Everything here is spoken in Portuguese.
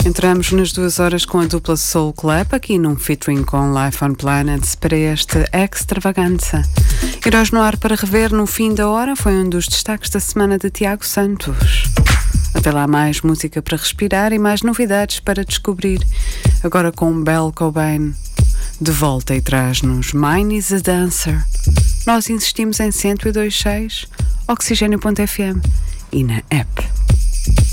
Entramos nas 2 horas com a dupla Soul Clap, aqui num featuring com Life on Planets para este Extravaganza. Heróis no ar para rever no fim da hora foi um dos destaques da semana de Tiago Santos. Até lá, mais música para respirar e mais novidades para descobrir. Agora com Belle Cobain de volta e traz-nos Mine is a Dancer. Nós insistimos em 102.6, Oxigênio.fm e na app.